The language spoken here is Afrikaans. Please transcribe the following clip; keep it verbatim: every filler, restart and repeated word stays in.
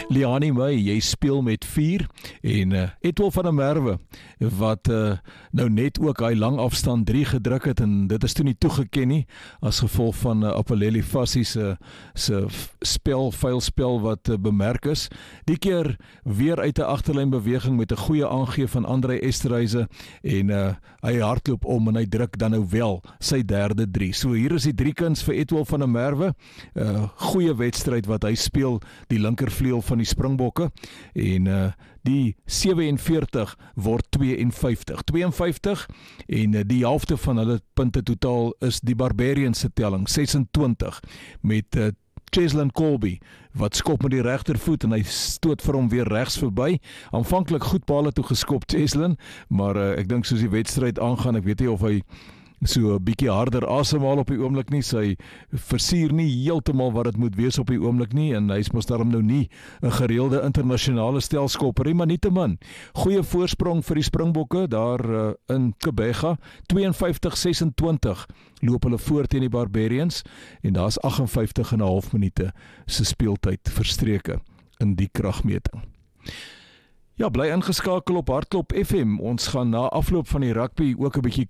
Liani May, jy speel met vier en uh, Etoile van der Merwe wat uh, nou net ook hy lang afstand drie gedruk het en dit is toe nie toegeken nie as gevolg van uh, Apoleli Fassie se se spel, vuilspel wat uh, bemerk is. Die keer weer uit 'n agterlyn beweging met 'n goeie aangee van Andre Esterhuizen en uh, hy hardloop om en hy druk dan nou wel sy derde drie. So hier is die drie kuns vir Etoile van der Merwe. Uh, goeie wedstryd wat hy speel, die linkervleuel van die Springbokke en uh, die sewe en veertig word twee en vyftig. twee en vyftig en uh, die helfte van hulle punte totaal is die Barbarians se telling ses en twintig met uh, Cheslin Colby wat skop met die regtervoet en hy stoot vir hom weer regs verby. Aanvanklik goed bale toe geskop Cheslin, maar uh, ek dink soos die wedstryd aangaan, ek weet nie of hy so 'n bietjie harder asemhaal op die oomblik nie, sy versier nie heeltemal wat dit moet wees op die oomblik nie en hy's mos daarom nou nie 'n gereelde internasionale stelskopper, maar nietemin goeie voorsprong vir die Springbokke daar uh, in Kebega, twee en vyftig ses en twintig loop hulle voor teen die Barbarians en daar's agt en vyftig en 'n half minute se speeltyd verstreke in die kragmeting. Ja, bly ingeskakel op Hartklop F M. Ons gaan na afloop van die rugby ook 'n bietjie